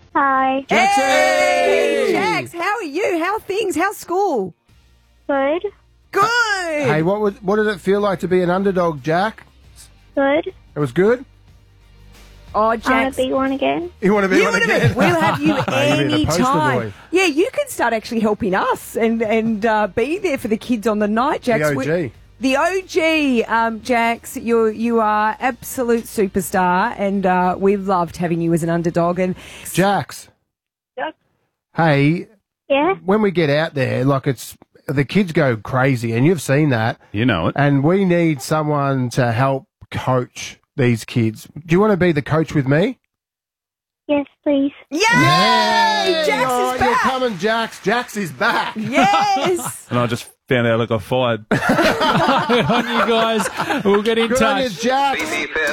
Hi. Jaxie! Hey, Jax, how are you? How are things? How's school? Good. Good. Hey, what did it feel like to be an underdog, Jack? Good. It was good? Oh, I want Jax. to be one again. You want to be You one would again? have we'll have you You'll be the any poster time. boy. Yeah, you can start actually helping us and be there for the kids on the night, Jax. The OG. The OG, Jax, you are absolute superstar, and we loved having you as an underdog. And Jax. Yep. Hey, Yeah? when we get out there, like the kids go crazy, and you've seen that. You know it. And we need someone to help coach these kids. Do you want to be the coach with me? Yes, please. yay! Yay! Jax Oh, is you're back. coming, Jax. Jax is back. Yes. And I just found out I got fired. On you guys. We'll get in Good touch. on you, Jax.